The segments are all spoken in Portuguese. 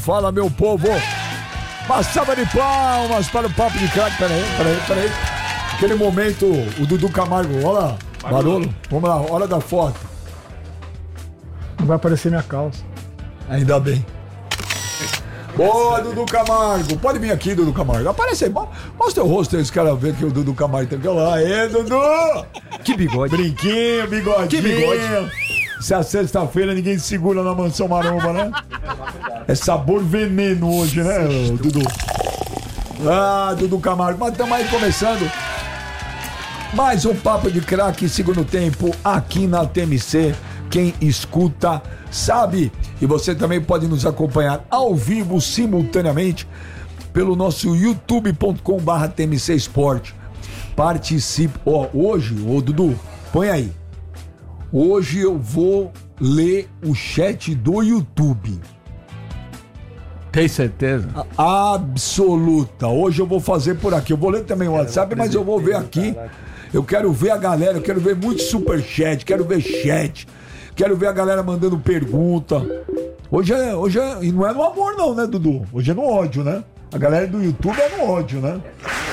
Fala, meu povo. Uma salva de palmas para o Papo de Craque. Peraí. Aquele momento, o Dudu Camargo. Olha lá, Barolo. Vamos lá, hora da foto. Não vai aparecer minha calça. Ainda bem. Boa, Dudu Camargo. Pode vir aqui, Dudu Camargo. Aparece aí. Mostra o rosto aí, os caras verem que o Dudu Camargo tem que lá. Aê, Dudu! Que bigode. Brinquinho, bigodinho. Que bigode. Se é sexta-feira, ninguém segura na Mansão Maromba, né? É sabor veneno hoje, né, Dudu? Ah, Dudu Camargo. Mas estamos aí começando mais um Papo de Craque, segundo tempo, aqui na TMC. Quem escuta sabe. E você também pode nos acompanhar ao vivo, simultaneamente, pelo nosso youtube.com/TMC Esporte. Participe. Hoje, Dudu, põe aí. Hoje eu vou ler o chat do YouTube. Tem certeza? Absoluta. Hoje eu vou fazer por aqui. Eu vou ler também o WhatsApp, mas eu vou ver aqui. Eu quero ver a galera, eu quero ver muito superchat, quero ver chat. Quero ver a galera mandando pergunta. Hoje é. E não é no amor, não, né, Dudu? Hoje é no ódio, né? A galera do YouTube é no ódio, né?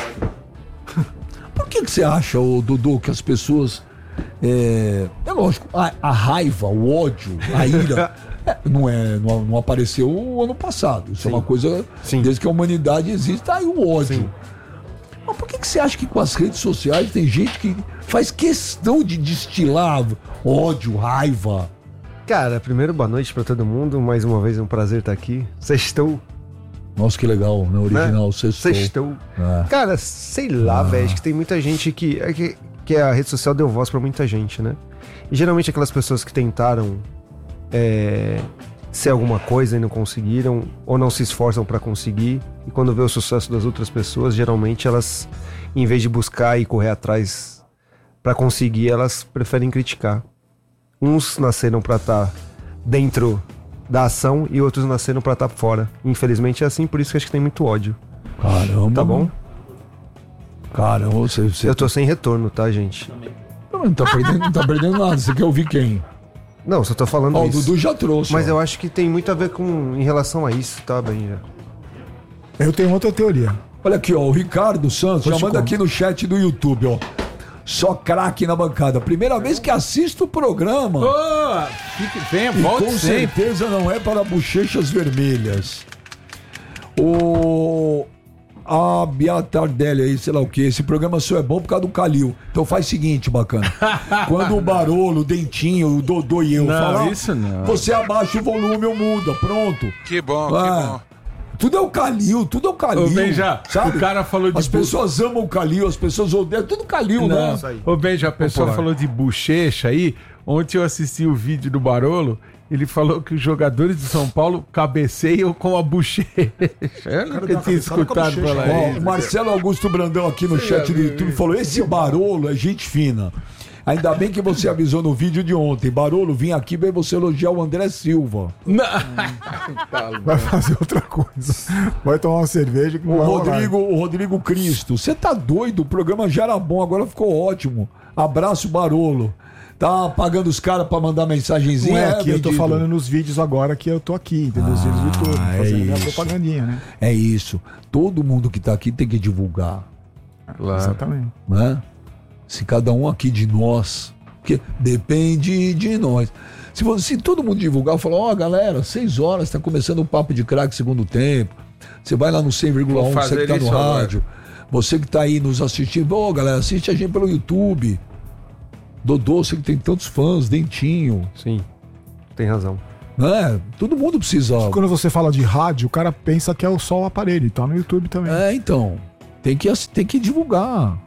Por que você acha, Dudu, que as pessoas. É lógico, a raiva, o ódio, a ira. Não apareceu o ano passado. Isso é uma coisa. Sim. Desde que a humanidade existe, tá aí o ódio. Sim. Mas por que você acha que com as redes sociais tem gente que faz questão de destilar ódio, raiva? Cara, primeiro, boa noite pra todo mundo. Mais uma vez é um prazer estar aqui. Sextou. Nossa, que legal, né? Original, sextou. Sextou. Cara, sei lá, velho. Acho que tem muita gente que a rede social deu voz pra muita gente, né? E geralmente aquelas pessoas que tentaram ser alguma coisa e não conseguiram, ou não se esforçam pra conseguir, e quando vê o sucesso das outras pessoas, geralmente elas, em vez de buscar e correr atrás pra conseguir, elas preferem criticar. Uns nasceram pra estar dentro da ação e outros nasceram pra estar fora. Infelizmente é assim, por isso que acho que tem muito ódio. Caramba. Tá bom? Caramba, você... Eu tô sem retorno, tá, gente? Não tá perdendo nada. Você quer ouvir quem? Não, só tô falando isso. O Dudu já trouxe. Mas eu acho que tem muito a ver em relação a isso, tá, Benja? Eu tenho outra teoria. Olha aqui, o Ricardo Santos já manda aqui no chat do YouTube, Só craque na bancada. Primeira vez que assisto o programa. Venha, volte com certeza não é para bochechas vermelhas. A Beatardelli aí, sei lá o que. Esse programa só é bom por causa do Calil. Então faz o seguinte, bacana. Quando o Barolo, o Dentinho, o Dodô e eu falar, isso não. Você abaixa o volume ou muda. Pronto. Que bom, que bom. Tudo é o Calil. Ô, Benja, sabe? O cara falou de... As pessoas amam o Calil, as pessoas odeiam. Tudo Calil, né? Ô, Benja, a pessoa falou de bochecha aí. Ontem eu assisti o vídeo do Barolo. Ele falou que os jogadores de São Paulo cabeceiam com a bochecha. Eu nunca tinha escutado falar isso. O Marcelo Augusto Brandão aqui no chat do YouTube falou: esse Barolo é gente fina. Ainda bem que você avisou no vídeo de ontem. Barolo, vim aqui ver você elogiar o André Silva. Vai fazer outra coisa. Vai tomar uma cerveja que não o Rodrigo Cristo. Você tá doido? O programa já era bom, agora ficou ótimo. Abraço, Barolo. Tá pagando os caras pra mandar mensagenzinha? Não é aqui, eu tô falando nos vídeos agora que eu tô aqui, entendeu? Os vídeos do YouTube, fazendo minha propagandinha, né? É isso. Todo mundo que tá aqui tem que divulgar. Claro. Exatamente. Né? Se cada um aqui de nós, porque depende de nós. Se todo mundo divulgar, falar, galera, 6 horas, tá começando o Papo de Craque segundo tempo. Você vai lá no 100,1, você que tá no rádio. Você que tá aí nos assistindo, galera, assiste a gente pelo YouTube. Dodô, você que tem tantos fãs, Dentinho. Sim, tem razão. Todo mundo precisa... Quando você fala de rádio, o cara pensa que é só o aparelho, tá no YouTube também. Então, tem que divulgar.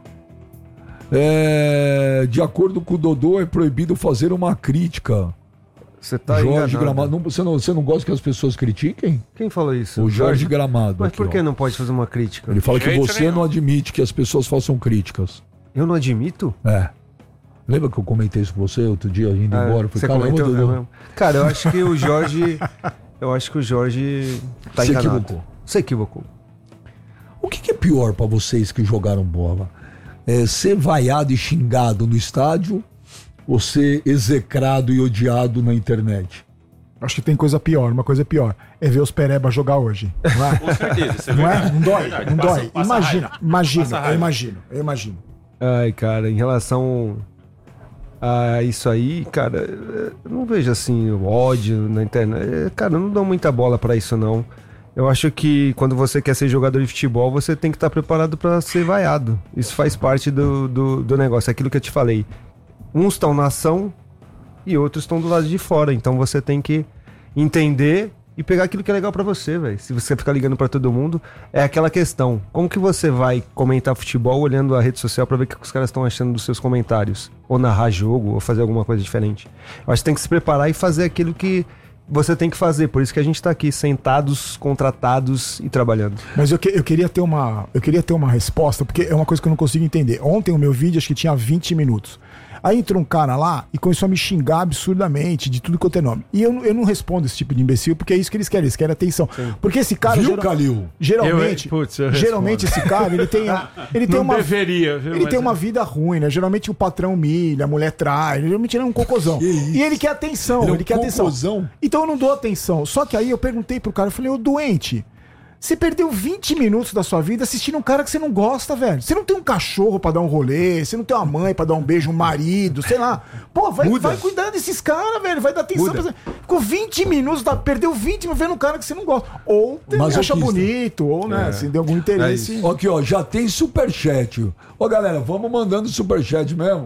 De acordo com o Dodô, é proibido fazer uma crítica. Você tá Jorge enganado. Gramado. Você não gosta que as pessoas critiquem? Quem falou isso? O Jorge Gramado. Mas aqui, por que não pode fazer uma crítica? Ele fala que você não admite que as pessoas façam críticas. Eu não admito? Lembra que eu comentei isso com você outro dia, indo embora? Você comentou, cara, eu acho que o Jorge... tá enganado. Se equivocou. O que é pior pra vocês que jogaram bola? Ser vaiado e xingado no estádio ou ser execrado e odiado na internet? Acho que tem coisa pior, uma coisa pior. É ver os Pereba jogar hoje. Não é? Com certeza, isso é Não verdade. é? Não dói? Verdade. Não dói? Passa Eu imagino. Ai, cara, em relação a isso aí, cara, eu não vejo assim o ódio na internet. Cara, eu não dou muita bola pra isso, não. Eu acho que quando você quer ser jogador de futebol, você tem que estar preparado pra ser vaiado. Isso faz parte do negócio, é aquilo que eu te falei. Uns estão na ação e outros estão do lado de fora. Então você tem que entender e pegar aquilo que é legal pra você, velho. Se você ficar ligando pra todo mundo, é aquela questão. Como que você vai comentar futebol olhando a rede social pra ver o que os caras estão achando dos seus comentários? Ou narrar jogo, ou fazer alguma coisa diferente. Eu acho que tem que se preparar e fazer aquilo que você tem que fazer. Por isso que a gente tá aqui, sentados, contratados e trabalhando. Mas eu queria ter uma resposta, porque é uma coisa que eu não consigo entender. Ontem o meu vídeo acho que tinha 20 minutos. Aí entrou um cara lá e começou a me xingar absurdamente de tudo quanto é nome. E eu não respondo esse tipo de imbecil, porque é isso que eles querem atenção. Sim. Porque esse cara... Viu, Calil? Geralmente esse cara, ele tem uma... Deveria, viu? Ele tem uma vida ruim, né? Geralmente o patrão humilha, a mulher trai, geralmente ele é um cocôzão. E ele quer atenção, ele quer atenção. Cocôzão? Então eu não dou atenção. Só que aí eu perguntei pro cara, eu falei, ô doente, você perdeu 20 minutos da sua vida assistindo um cara que você não gosta, velho. Você não tem um cachorro pra dar um rolê, você não tem uma mãe pra dar um beijo, um marido, sei lá. Pô, vai cuidar desses caras, velho. Vai dar atenção pra você. Ficou 20 minutos, perdeu 20 minutos vendo um cara que você não gosta. Ou acha bonito, ou, né, assim, deu algum interesse. Aqui, ó, já tem superchat. Ó, galera, vamos mandando superchat mesmo.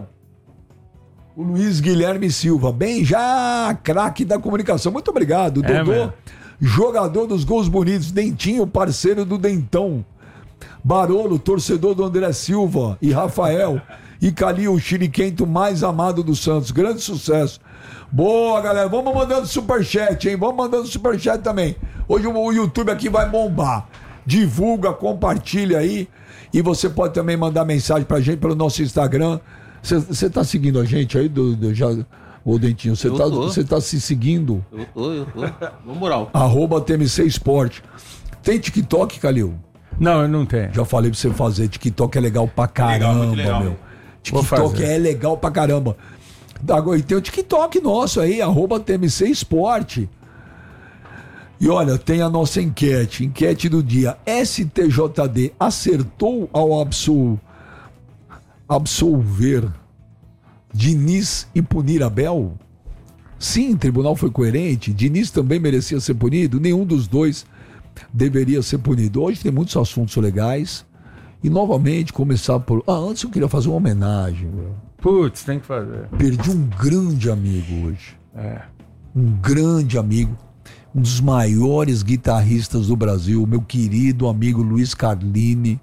O Luiz Guilherme Silva, bem já, craque da comunicação. Muito obrigado, Dodô. mesmo. Jogador dos gols bonitos, Dentinho, parceiro do Dentão. Barolo, torcedor do André Silva e Rafael. E Calil, o chiriquento mais amado do Santos. Grande sucesso. Boa, galera. Vamos mandando superchat, hein? Vamos mandando superchat também. Hoje o YouTube aqui vai bombar. Divulga, compartilha aí. E você pode também mandar mensagem pra gente pelo nosso Instagram. Você tá seguindo a gente aí, Ô, Dentinho, você tá se seguindo? Eu tô. No moral. @TMC Esporte. Tem TikTok, Calil? Não, eu não tenho. Já falei pra você fazer. TikTok é legal pra caramba, legal. meu. TikTok é legal pra caramba. E tem o TikTok nosso aí, @TMC Esporte. E olha, tem a nossa enquete do dia. STJD acertou ao absolver Diniz e punir Abel? Sim, o tribunal foi coerente. Diniz também merecia ser punido. Nenhum dos dois deveria ser punido. Hoje tem muitos assuntos legais. E novamente começar por... antes eu queria fazer uma homenagem. Putz, tem que fazer. Perdi um grande amigo hoje. Um grande amigo. Um dos maiores guitarristas do Brasil. Meu querido amigo Luiz Carlini.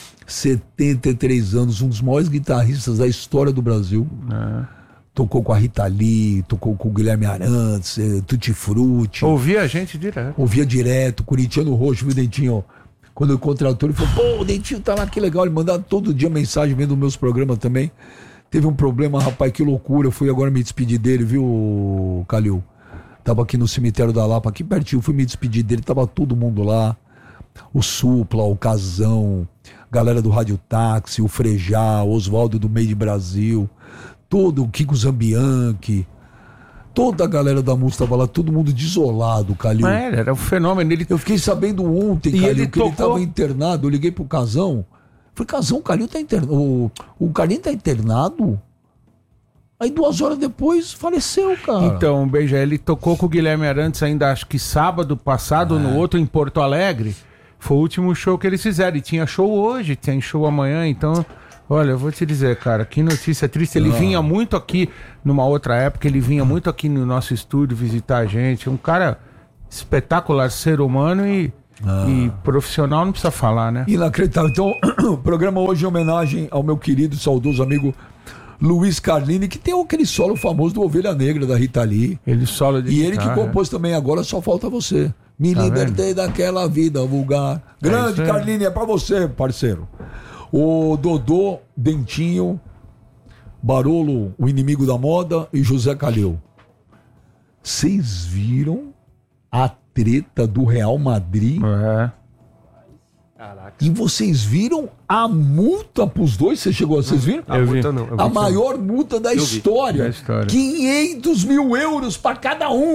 73 anos, um dos maiores guitarristas da história do Brasil. Tocou com a Rita Lee, tocou com o Guilherme Arantes, Tutti Frutti. Ouvia a gente direto. Ouvia direto, Corintiano Roxo, viu, Dentinho? Quando eu contratou, ele falou, pô, o Dentinho tá lá, que legal. Ele mandava todo dia mensagem vendo meus programas também. Teve um problema, rapaz, que loucura. Eu fui agora me despedir dele, viu, Calil? Tava aqui no cemitério da Lapa, aqui pertinho, fui me despedir dele, tava todo mundo lá. O Supla, o Casão, galera do Rádio Táxi, o Frejá, o Oswaldo do Made Brasil, todo o Kiko Zambianchi, toda a galera da música tava lá, todo mundo desolado, Calil. Mas era um fenômeno. Eu fiquei sabendo ontem, Calil, que ele tava internado. Eu liguei pro Casão. Falei, Casão, o Calil tá internado. O Carlinhos tá internado? Aí 2 horas depois faleceu, cara. Então, Beija, ele tocou com o Guilherme Arantes ainda, acho que sábado passado, no outro em Porto Alegre. Foi o último show que eles fizeram. E tinha show hoje, tem show amanhã, então... Olha, eu vou te dizer, cara, que notícia triste. Ele vinha muito aqui, numa outra época, ele vinha muito aqui no nosso estúdio visitar a gente. Um cara espetacular, ser humano e profissional, não precisa falar, né? Inacreditável. Então, o programa hoje é homenagem ao meu querido, saudoso amigo Luiz Carlini, que tem aquele solo famoso do Ovelha Negra, da Rita Lee. Ele solo de E ele que compôs também Agora Só Falta Você. Me libertei daquela vida vulgar. Grande Carlini, é pra você, parceiro. O Dodô, Dentinho, Barolo, o inimigo da moda, e José Calil. Vocês viram a treta do Real Madrid? Caraca. E vocês viram a multa pros dois? Vocês viram? A multa não. A maior multa da história. 500 mil euros pra cada um.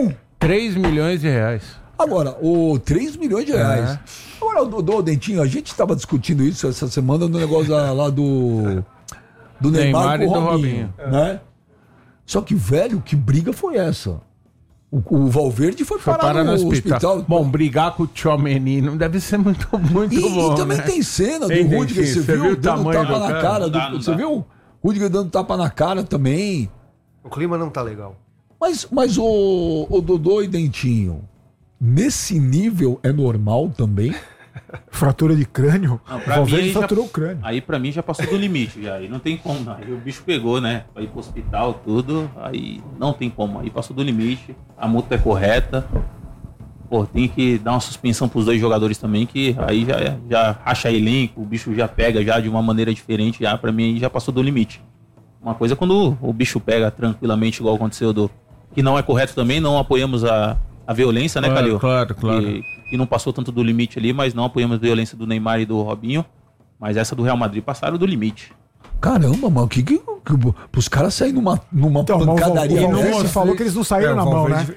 3 milhões de reais. Agora, 3 milhões de reais. Agora, o Dentinho, a gente estava discutindo isso essa semana no negócio lá do Neymar com o Robinho, né? Só que, velho, que briga foi essa? O Valverde foi parar no hospital. Bom, brigar com o Tchouaméni não deve ser muito bom, E também tem cena do Rudiger, você viu? Dando tapa na cara. Você viu? Rudiger dando tapa na cara também. O clima não tá legal. Mas o Dodô e Dentinho, nesse nível é normal também? Fratura de crânio? Não, O Valverde fraturou o crânio. Aí pra mim já passou do limite. Aí não tem como. Aí o bicho pegou, né? Pra ir pro hospital, tudo. Aí não tem como. Aí passou do limite. A multa é correta. Pô, tem que dar uma suspensão pros 2 jogadores também, que aí já racha elenco, o bicho já pega já de uma maneira diferente. Já, pra mim já passou do limite. Uma coisa é quando o bicho pega tranquilamente, igual aconteceu que não é correto também, não apoiamos a violência, né, Calil? Claro. Que não passou tanto do limite ali, mas não apoiamos a violência do Neymar e do Robinho. Mas essa do Real Madrid passaram do limite. Caramba, mano, os caras saírem numa pancadaria. O Valverde falou que eles não saíram na mão, né?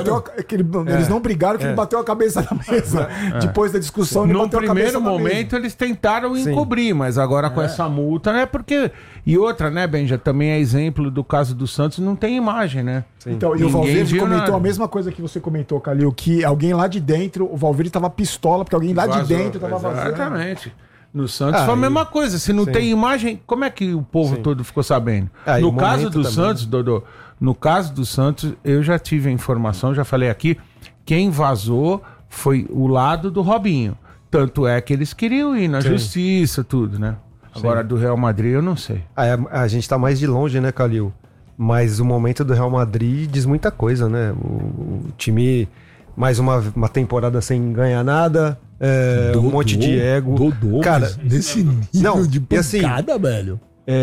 Eles não brigaram, que ele bateu a cabeça na mesa. Depois da discussão, ele No bateu a cabeça primeiro na momento eles tentaram encobrir, mas agora com essa multa, né? Porque... E outra, né, Benja, também é exemplo do caso do Santos, não tem imagem, né? Então, e o Valverde comentou a mesma coisa que você comentou, Calil, que alguém lá de dentro, o Valverde tava pistola, porque alguém lá de dentro tava vazando. Exatamente. No Santos foi a mesma coisa. Se não tem imagem, como é que o povo todo ficou sabendo? No caso do Santos, Dodô, no caso do Santos, eu já tive a informação, já falei aqui, quem vazou foi o lado do Robinho. Tanto é que eles queriam ir na justiça, tudo, né? Agora, do Real Madrid, eu não sei. A gente tá mais de longe, né, Calil? Mas o momento do Real Madrid diz muita coisa, né? O time, mais uma temporada sem ganhar nada, um monte de ego. Cara, nesse nível de pancada, velho.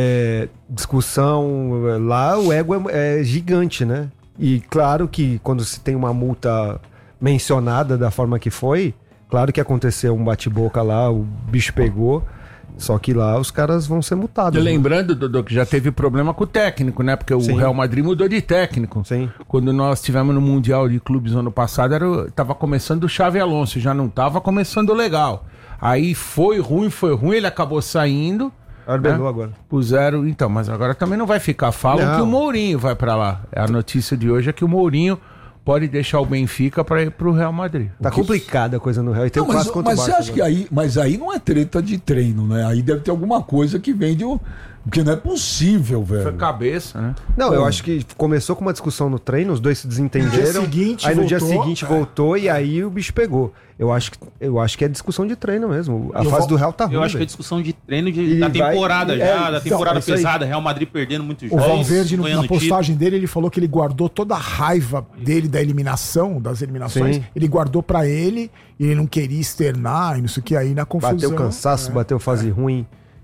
Discussão, lá o ego é gigante, né? E claro que quando se tem uma multa mencionada da forma que foi, claro que aconteceu um bate-boca lá, o bicho pegou. Só que lá os caras vão ser multados. E lembrando, Dodô, que já teve problema com o técnico, né? Porque o Real Madrid mudou de técnico. Sim. Quando nós estivemos no Mundial de Clubes ano passado, tava começando o Xavi Alonso, já não tava começando legal. Aí foi ruim, ele acabou saindo. Arbelou agora. Puseram, então, mas agora também não vai ficar. Falam que o Mourinho vai pra lá. A notícia de hoje é que o Mourinho pode deixar o Benfica para ir pro Real Madrid. Tá complicada a coisa no Real. E tem mas você acha que aí não é treta de treino, né? Aí deve ter alguma coisa que vem porque não é possível, velho. Foi cabeça, né? Não, eu acho que começou com uma discussão no treino, os dois se desentenderam. No dia seguinte voltou e aí o bicho pegou. Eu acho que é discussão de treino mesmo. A fase do Real tá ruim. Eu acho que é discussão de treino da temporada da temporada pesada. Real Madrid perdendo muitos jogos. O Valverde, na postagem dele, ele falou que ele guardou toda a raiva dele das eliminações. Ele guardou pra ele e ele não queria externar e não sei o que aí na confusão. Bateu cansaço, bateu fase ruim.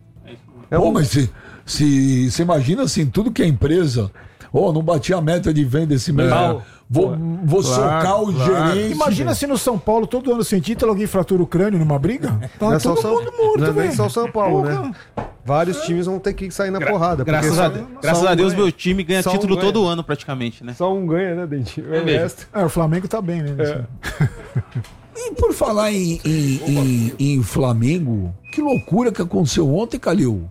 Mas se você imagina assim, tudo que é empresa, não bati a meta de venda esse mês, vou socar o gerente. Imagina se no São Paulo, todo ano sem título, alguém fratura o crânio numa briga. Tá não todo mundo morto, não é nem só o São Paulo, né? Vários times vão ter que sair na porrada. Graças a Deus, meu time ganha título todo ano praticamente, né? Só um ganha, né, Dentinho? O Flamengo tá bem, né? E por falar em Flamengo, que loucura que aconteceu ontem, Calil.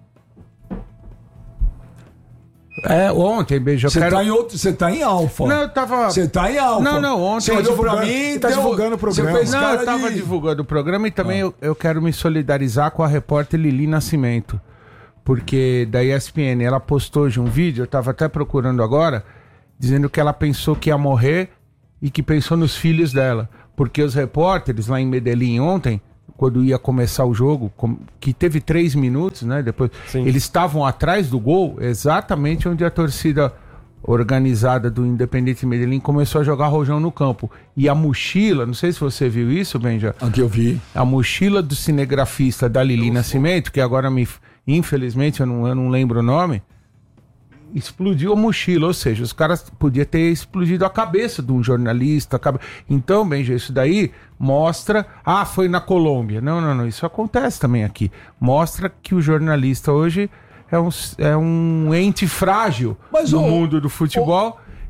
Ontem, Beijo. Você tá em alfa. Não, eu tava. Você tá em alfa. Não, ontem. Você olhou pra mim, tá divulgando o programa. Eu tava divulgando o programa e também eu quero me solidarizar com a repórter Lili Nascimento. Porque da ESPN, ela postou hoje um vídeo, eu tava até procurando agora, dizendo que ela pensou que ia morrer e que pensou nos filhos dela. Porque os repórteres lá em Medellín ontem, quando ia começar o jogo, que teve 3 minutos, né? Depois, eles estavam atrás do gol, exatamente onde a torcida organizada do Independiente Medellín começou a jogar rojão no campo. E a mochila, não sei se você viu isso, Benja. Aqui eu vi. A mochila do cinegrafista da Lili Nascimento, que agora infelizmente eu não lembro o nome, explodiu a mochila, ou seja, os caras podiam ter explodido a cabeça de um jornalista. Então, Benja, isso daí mostra... foi na Colômbia. Não, isso acontece também aqui. Mostra que o jornalista hoje é um ente frágil no mundo do futebol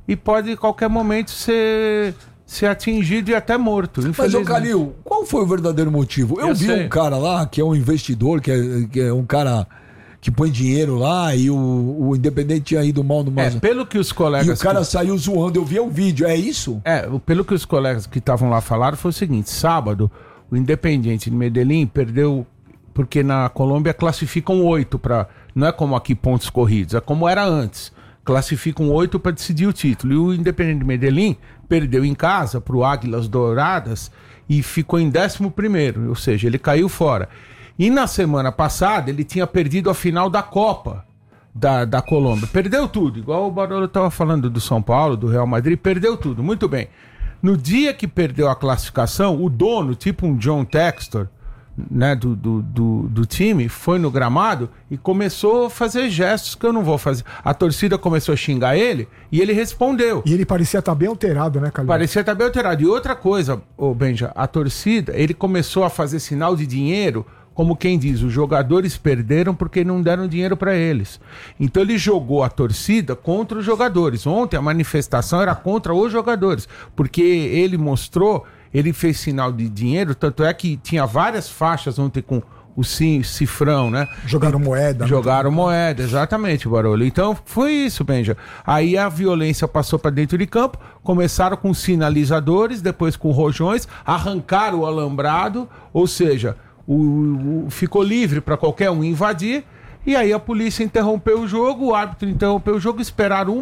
e pode, em qualquer momento, ser atingido e até morto. Mas, ô Calil, qual foi o verdadeiro motivo? Eu vi sei. um cara lá, que é um investidor, que é um cara que põe dinheiro lá, e o Independente tinha ido mal no mais. Pelo que os colegas... E o cara saiu zoando, eu vi o vídeo, é isso? Pelo que os colegas que estavam lá falaram, foi o seguinte: sábado, o Independiente de Medellín perdeu, porque na Colômbia classificam 8 para... Não é como aqui pontos corridos, é como era antes. Classificam 8 para decidir o título. E o Independiente de Medellín perdeu em casa para o Águilas Douradas e ficou em 11º, ou seja, ele caiu fora. E na semana passada ele tinha perdido a final da Copa da Colômbia. Perdeu tudo, igual o Barolo estava falando do São Paulo, do Real Madrid, perdeu tudo, muito bem. No dia que perdeu a classificação, o dono, tipo um John Textor, né, do time, foi no gramado e começou a fazer gestos que eu não vou fazer. A torcida começou a xingar ele e ele respondeu. E ele parecia estar bem alterado, né, Calil? Parecia estar bem alterado. E outra coisa, Benja, a torcida, ele começou a fazer sinal de dinheiro, como quem diz, os jogadores perderam porque não deram dinheiro para eles. Então ele jogou a torcida contra os jogadores. Ontem a manifestação era contra os jogadores, porque ele mostrou, ele fez sinal de dinheiro, tanto é que tinha várias faixas ontem com o cifrão, né? Jogaram moeda. Jogaram moeda, exatamente, Barolo. Então foi isso, Benja. Aí a violência passou para dentro de campo, começaram com sinalizadores, depois com rojões, arrancaram o alambrado, ou seja, ficou livre para qualquer um invadir, e aí a polícia interrompeu o jogo, o árbitro interrompeu o jogo, esperaram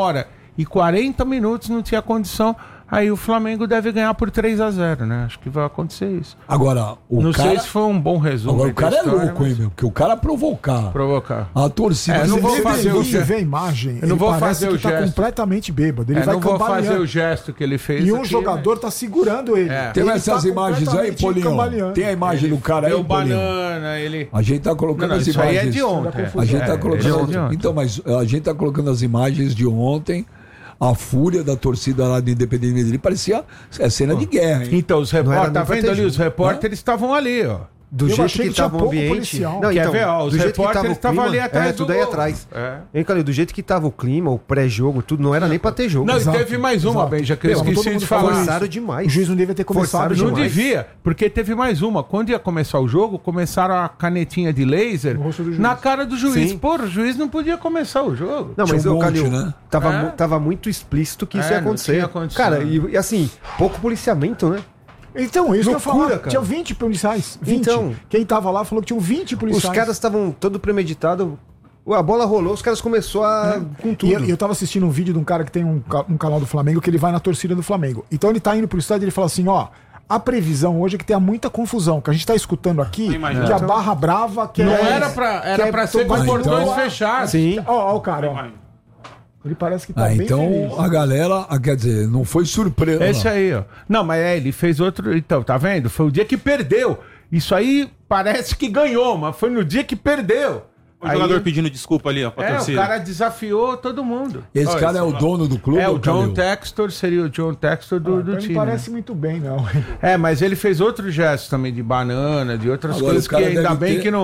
1h40, não tinha condição. Aí o Flamengo deve ganhar por 3-0, né? Acho que vai acontecer isso. Agora, não sei se foi um bom resumo. Agora o cara história, é louco, hein, meu? Porque o cara provocar a torcida... Eu não vou fazer o gesto. Vê a imagem, eu não vou fazer o gesto. Tá completamente bêbado. Ele vai não vou fazer o gesto que ele fez. E um jogador tá segurando ele. Tem essas imagens aí, Paulinho? Tem a imagem do cara aí, Paulinho? A gente tá colocando as imagens... Isso aí é de ontem. A gente tá colocando... Então, mas a gente tá colocando as imagens de ontem. A fúria da torcida lá do Independente Medellín parecia cena de guerra, hein? Então, os repórteres, tá vendo ali? Os repórteres estavam ali, ó. Do jeito que estava o ambiente. Não, quer ver, ó, os repórteres estavam ali atrás do tudo aí atrás. Hein, Calil, do jeito que estava o clima, o pré-jogo, tudo, não era nem pra ter jogo. Não, e teve mais uma, Benja, que eu esqueci de falar. Forçaram demais. O juiz não devia ter começado. Não devia, porque teve mais uma. Quando ia começar o jogo, começaram a canetinha de laser na cara do juiz. Sim. Porra, o juiz não podia começar o jogo. Não, mas o Calil, né? Tava muito explícito que isso ia acontecer. Cara, e assim, pouco policiamento, né? Então, isso loucura, que eu falo. cara. Tinha 20 policiais. 20. Então, quem tava lá falou que tinham 20 policiais. Os caras estavam todo premeditado. A bola rolou, os caras começaram com tudo. E eu tava assistindo um vídeo de um cara que tem um canal do Flamengo, que ele vai na torcida do Flamengo. Então ele tá indo pro estádio e ele fala assim, ó... A previsão hoje é que tenha muita confusão, que a gente tá escutando aqui, que a Barra Brava quer... Não era pra ser com portões fechados. Sim. Ó o cara, ó. Ele parece que tá bem então feliz. A galera, quer dizer, não foi surpresa. Esse aí, ó. Não, mas ele fez outro... Então, tá vendo? Foi o dia que perdeu. Isso aí parece que ganhou, mas foi no dia que perdeu. O jogador pedindo desculpa ali, ó, pra torcida. O cara desafiou todo mundo. Esse cara é o dono do clube? O John Textor, seria o John Textor do time. Não parece muito bem, não. Mas ele fez outros gestos também de banana, de outras coisas que ainda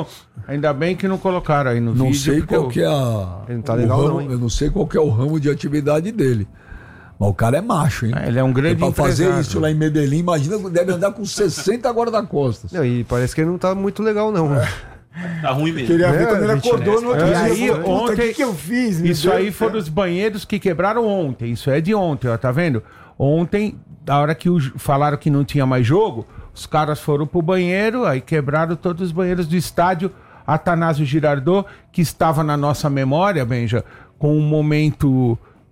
bem que não colocaram aí no vídeo. Não sei qual que é não tá legal, ramo, eu não sei qual que é o ramo de atividade dele. Mas o cara é macho, hein? Ele é um grande pra fazer empresário. isso lá em Medellín, imagina, deve andar com 60 guarda-costas. Não, e parece que ele não tá muito legal, não. Tá ruim mesmo. Queria ver quando ele acordou no outro dia. Aí, ontem, o que eu fiz? Isso aí foram os banheiros que quebraram ontem. Isso é de ontem, ó, tá vendo? Ontem, na hora que falaram que não tinha mais jogo, os caras foram pro banheiro, aí quebraram todos os banheiros do estádio Atanásio Girardot, que estava na nossa memória, Benja, com um momento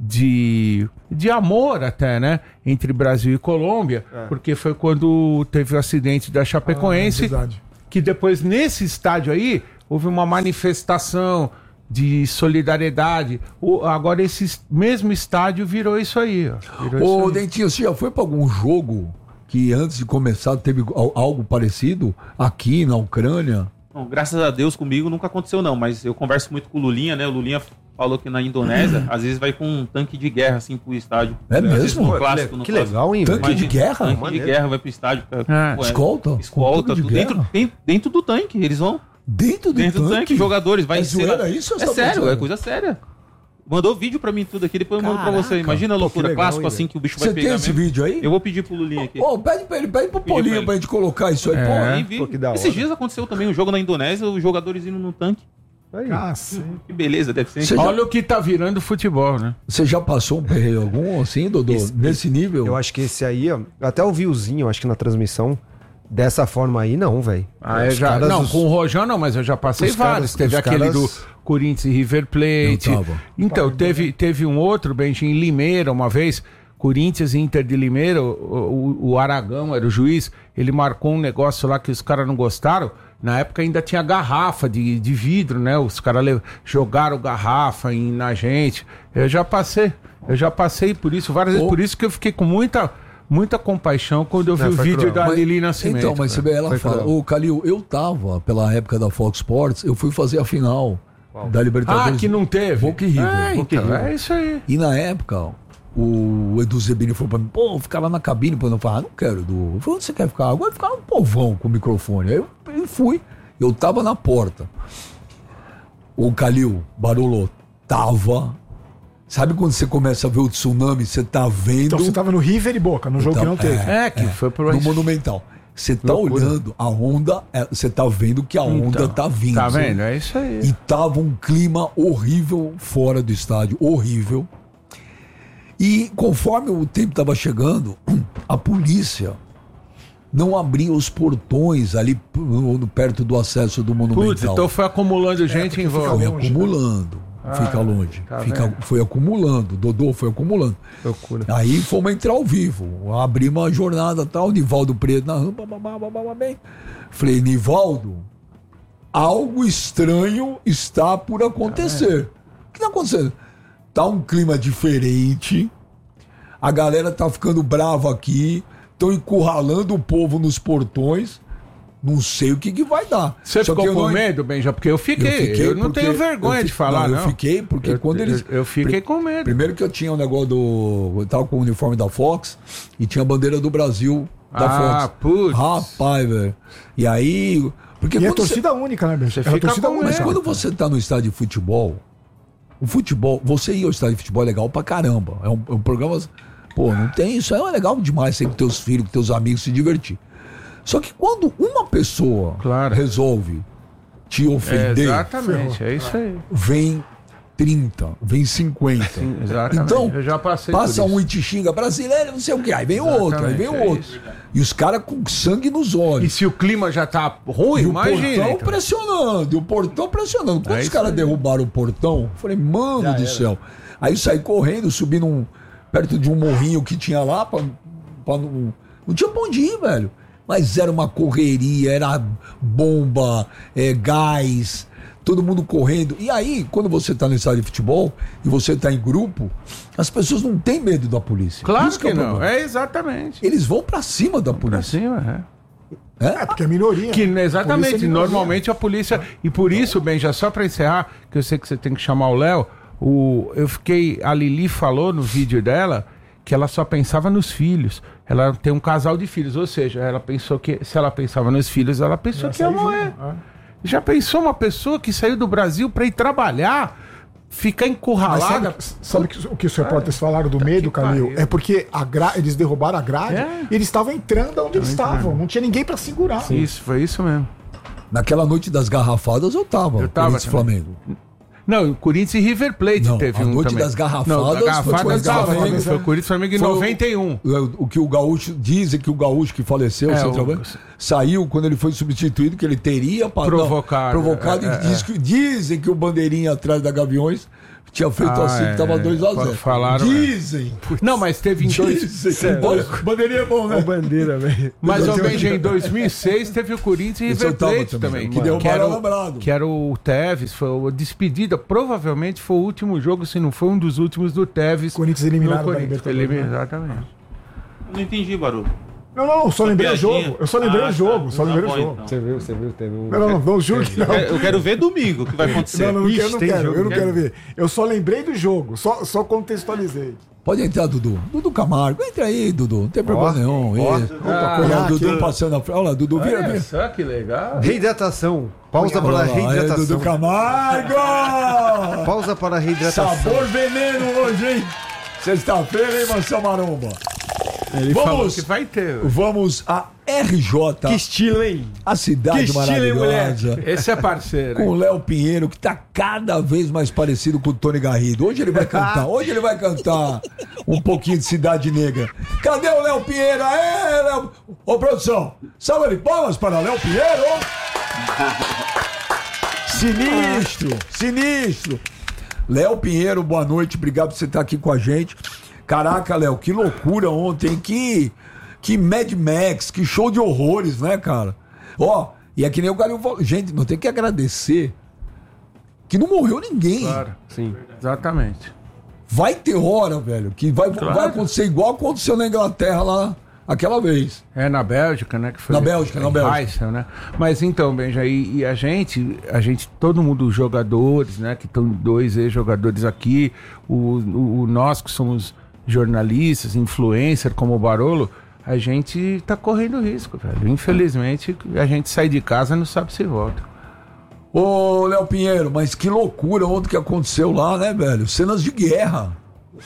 de amor até, né? Entre Brasil e Colômbia, porque foi quando teve o acidente da Chapecoense. Que depois, nesse estádio aí, houve uma manifestação de solidariedade. Agora, esse mesmo estádio virou isso aí. Ó. Dentinho, você já foi para algum jogo que antes de começar teve algo parecido aqui na Ucrânia? Bom, graças a Deus comigo nunca aconteceu não, mas eu converso muito com o Lulinha, né? O Lulinha falou que na Indonésia, às vezes vai com um tanque de guerra assim pro estádio. É mesmo? Um clássico, que legal, hein? Tanque de guerra? Tanque de guerra vai pro estádio. Escolta? Escolta, tudo dentro do tanque, eles vão... Dentro do tanque? Jogadores, vai zoeira isso? É sério, é coisa séria. Mandou vídeo pra mim tudo aqui, depois eu mando pra você. Imagina a loucura, legal, clássico hein, assim que o bicho vai Você pegar tem esse mesmo. vídeo aí? Eu vou pedir pro Lulinha aqui. Ô, pede pra ele, pede pro pra Polinho ele. pra gente colocar isso aí, Aí pô. vi. Pô, que da hora. Esses dias aconteceu também um jogo na Indonésia, os jogadores indo no tanque. Aí. Cacete. Que beleza, deve ser. Você já- Olha o que tá virando futebol, né? Você já passou um perreio algum assim, Dodô? Nesse nível? Eu acho que esse aí, ó, até ouvi o Zinho, acho que na transmissão, dessa forma aí, não, velho. Ah, eu já, não, com o Rojão não, mas eu já passei Os vários. caras- Teve os aquele caras- do Corinthians e River Plate. Eu tava. Então, teve um outro, Benji, em Limeira, uma vez, Corinthians e Inter de Limeira, o Aragão era o juiz, ele marcou um negócio lá que os caras não gostaram. Na época ainda tinha garrafa de vidro, né? Os caras jogaram garrafa na gente. Eu já passei por isso várias vezes, por isso que eu fiquei com muita compaixão quando eu vi o foi vídeo cruel. da Mas- Lili Nascimento. Então, mas você vê, ela Foi fala, cruel. ô Calil, eu tava, pela época da Fox Sports, eu fui fazer a final da Libertadores. que não teve? Boca e River. Então, é isso aí. E na época, o Edu Zebini falou pra mim, pô, ficar lá na cabine, pô, eu falei, não quero, Edu. Eu falei, onde você quer ficar? Agora ficar um povão com o microfone. Aí eu fui, eu tava na porta. O Calil, Barolo, tava. Sabe quando você começa a ver o tsunami, você tá vendo. Então você tava no River e Boca, no jogo que não teve. Que foi pro No Monumental. Você tá olhando a onda, você tá vendo que a onda tá vindo. Tá vendo? É isso aí. E tava um clima horrível fora do estádio, horrível. E conforme o tempo tava chegando, a polícia não abria os portões ali perto do acesso do Monumental. Putz, então foi acumulando gente em volta. Foi longe, acumulando. Fica longe. tá vendo? Foi acumulando. Dodô foi acumulando. Loucura. Aí fomos entrar ao vivo. Abrimos uma jornada tal. Nivaldo Preto na rampa. Bem. Falei, Nivaldo, algo estranho está por acontecer. O que está acontecendo? Tá um clima diferente. A galera tá ficando brava aqui. Estão encurralando o povo nos portões. Não sei o que vai dar. Você Só ficou que eu com não- medo, Benja? Porque eu fiquei. Eu não porque tenho vergonha de falar, não. Eu fiquei porque quando eles... Eu fiquei com medo. Primeiro que eu tinha um negócio do... Eu tava com o uniforme da Fox e tinha a bandeira do Brasil da Fox. Putz. Rapaz, velho. E aí... Porque E é quando você... torcida única, né, bicho? É fica torcida com única. Mas quando você tá no estádio de futebol, o futebol... Você ir ao estádio de futebol é legal pra caramba. É um programa... Pô, não tem... Isso é legal demais. Você ir com teus filhos, com teus amigos, se divertir. Só que quando uma pessoa Claro. resolve te ofender, Exatamente, é isso aí. vem 30, vem 50. Exatamente. Então, eu já passei passa por isso. um e te xinga, brasileiro, não sei o que, aí vem outro, aí vem Exatamente, é outro. isso. E os caras com sangue nos olhos. E se o clima já tá ruim, E o imagina. portão então. pressionando, e o portão pressionando. Quando É os isso caras aí. derrubaram o portão, eu falei, mano do céu. Aí eu saí correndo, subi perto de um morrinho que tinha lá, não tinha pra onde ir, velho. Mas era uma correria, era bomba, gás, todo mundo correndo. E aí, quando você tá no estádio de futebol e você tá em grupo, as pessoas não têm medo da polícia. Claro Isso que é o não. problema. É exatamente. Eles vão pra cima da Pra polícia. cima, É, porque é minoria. Que, Polícia exatamente, é minoria. normalmente a polícia. E por isso, Benja, só pra encerrar, que eu sei que você tem que chamar o Léo, a Lili falou no vídeo dela que ela só pensava nos filhos. Ela tem um casal de filhos, ou seja, ela pensou que, se ela pensava nos filhos, ela pensou que ia morrer. Já pensou uma pessoa que saiu do Brasil pra ir trabalhar, ficar Mas encurralada? sabe o que os repórteres falaram do medo, Calil? pariu. É porque eles derrubaram a grade É. e eles estavam entrando onde eles estavam. Não tinha ninguém pra segurar. Isso, foi isso mesmo. Naquela noite das garrafadas eu tava. Eu tava Corinthians e também. Flamengo. Não, Corinthians e River Plate Não, teve a um noite também. das garrafadas Não, da foi garrafada com as tava, garrafadas, foi o Corinthians e Flamengo em Foi o- 91. O que o Gaúcho dizem que o Gaúcho que faleceu, É, centroavante, saiu quando ele foi substituído, que ele teria Provocado, Dizem que o bandeirinha atrás da Gaviões tinha feito assim, que tava 2-0. Falaram, Dizem. Não, mas teve em dois... Dizem. Bandeirinha é bom, né? Bandeira, velho. Mas ao menos em 2006 teve o Corinthians e Esse eu River tava Plate também, também. que derrubaram era o Alambrado. que era o Tevez, foi a despedida. Provavelmente foi o último jogo, se não foi um dos últimos do Tevez. Corinthians eliminado no da Corinthians. Libertadores, né? Exatamente. Eu não entendi, Barulho. Não, só lembrei o jogo. Eu só lembrei o jogo. Tá bom, jogo. então. Você viu, teve um... Não julgue, não. Eu quero ver domingo o que vai acontecer. Não, eu não tem quero, jogo, eu não quero. quero ver. Eu só lembrei do jogo, só contextualizei. Pode entrar, Dudu. Dudu Camargo. Entra aí, Dudu. Não tem problema nenhum. Olha o Dudu passando na frente. Olha lá, Dudu, vira. Olha só que legal. Reidratação. Pausa para a Olha lá, é reidratação. Dudu Camargo! Pausa para a reidratação. Sabor veneno hoje, hein? Sexta-feira, hein, Mansão Maromba? Ele falou que vai ter. Vamos a RJ, Que estilo, hein? a cidade que estilo, hein, maravilhosa. Esse é parceiro. Com o Léo Pinheiro, que tá cada vez mais parecido com o Tony Garrido. Hoje ele vai cantar, um pouquinho de Cidade Negra. Cadê o Léo Pinheiro? Aê, Léo! Ô, produção, salva de palmas para Léo Pinheiro! Sinistro! Léo Pinheiro, boa noite, obrigado por você estar aqui com a gente. Caraca, Léo, que loucura ontem, que Mad Max, que show de horrores, né, cara? Ó, e é que nem o Galil falou, gente, não tem que agradecer que não morreu ninguém. Claro, Sim. exatamente. Vai ter hora, velho, que vai acontecer igual aconteceu na Inglaterra lá aquela vez. É na Bélgica, né? Que foi Na Bélgica. Heysel, né? Mas então, Benja, e a gente, todo mundo, os jogadores, né? Que estão 2 ex-jogadores aqui, nós que somos jornalistas, influencer como o Barolo, a gente tá correndo risco, velho. Infelizmente, a gente sai de casa e não sabe se volta. Ô, Léo Pinheiro, mas que loucura ontem que aconteceu lá, né, velho? Cenas de guerra.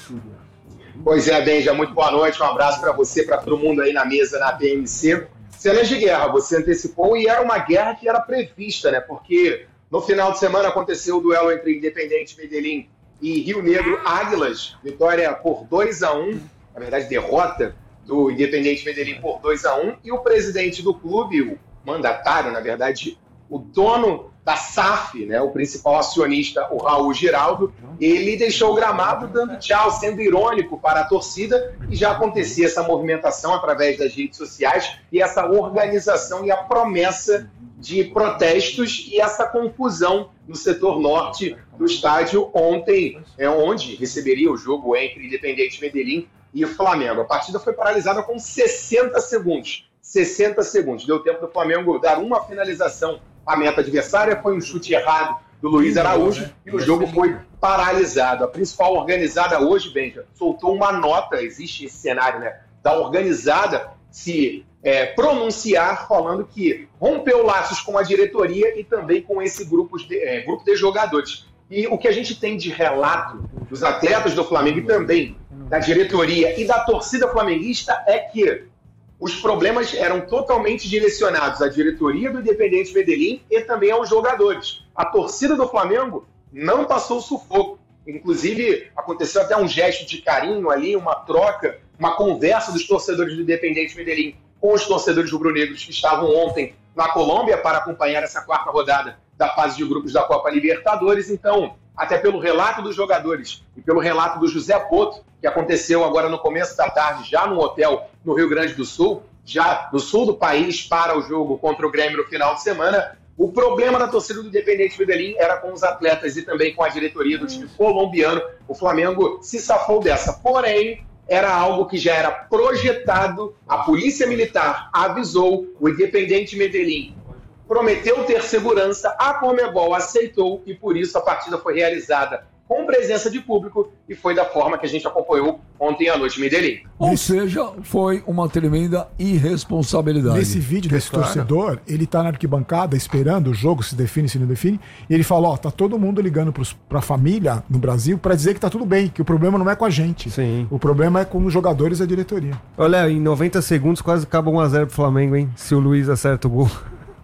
Pois é, Benja, muito boa noite, um abraço para você, para todo mundo aí na mesa, na PMC. Cenas de guerra, você antecipou, e era uma guerra que era prevista, né? Porque no final de semana aconteceu o duelo entre Independente Medellín e Rio Negro Águilas, vitória por 2-1, na verdade derrota do Independente Medellín por 2-1, e o presidente do clube, o mandatário, na verdade, o dono da SAF, né, o principal acionista, o Raul Giraldo, ele deixou o gramado dando tchau, sendo irônico para a torcida, e já acontecia essa movimentação através das redes sociais e essa organização e a promessa de protestos e essa confusão no setor norte do estádio ontem, onde receberia o jogo entre Independente Medellín e Flamengo. A partida foi paralisada com 60 segundos. 60 segundos. Deu tempo do Flamengo dar uma finalização à meta adversária, foi um chute errado do Luiz Araújo e o jogo foi paralisado. A principal organizada hoje, Benja, soltou uma nota, existe esse cenário, né, da organizada se pronunciar, falando que rompeu laços com a diretoria e também com esse grupo de jogadores. E o que a gente tem de relato dos atletas do Flamengo e também da diretoria e da torcida flamenguista é que os problemas eram totalmente direcionados à diretoria do Independente Medellín e também aos jogadores. A torcida do Flamengo não passou sufoco. Inclusive, aconteceu até um gesto de carinho ali, uma troca, uma conversa dos torcedores do Independente Medellín com os torcedores rubro-negros que estavam ontem na Colômbia para acompanhar essa 4ª rodada da fase de grupos da Copa Libertadores. Então, até pelo relato dos jogadores e pelo relato do José Poto, que aconteceu agora no começo da tarde, já num hotel no Rio Grande do Sul, já no sul do país, para o jogo contra o Grêmio no final de semana, o problema da torcida do Independente Medellín era com os atletas e também com a diretoria do time colombiano. O Flamengo se safou dessa, porém, era algo que já era projetado, a Polícia Militar avisou, o Independente Medellín prometeu ter segurança, a Conmebol aceitou e por isso a partida foi realizada com presença de público e foi da forma que a gente acompanhou ontem à noite em Medellín. Ou seja, foi uma tremenda irresponsabilidade. Nesse vídeo desse torcedor, ele tá na arquibancada esperando o jogo, se define, se não define, e ele fala, tá todo mundo ligando pra família no Brasil pra dizer que tá tudo bem, que o problema não é com a gente. Sim. O problema é com os jogadores e a diretoria. Olha, em 90 segundos quase acaba 1-0 pro Flamengo, hein? Se o Luiz acerta o gol.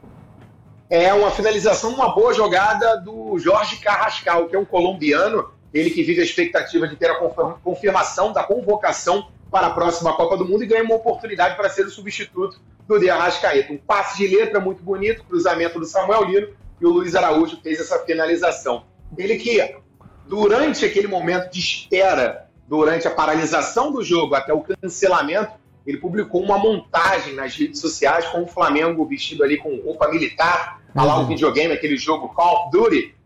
É uma finalização, uma boa jogada do Jorge Carrascal, que é um colombiano, ele que vive a expectativa de ter a confirmação da convocação para a próxima Copa do Mundo e ganha uma oportunidade para ser o substituto do De Arrascaeta. Um passe de letra muito bonito, cruzamento do Samuel Lino, e o Luiz Araújo fez essa finalização. Ele que, durante aquele momento de espera, durante a paralisação do jogo até o cancelamento, ele publicou uma montagem nas redes sociais com o Flamengo vestido ali com roupa militar, lá o videogame, aquele jogo Call of Duty,